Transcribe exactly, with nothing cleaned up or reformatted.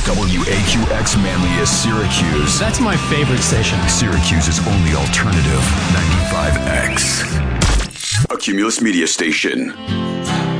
W A Q X Manly is Syracuse. That's my favorite station. Syracuse's only alternative, ninety-five X. A Cumulus Media Station.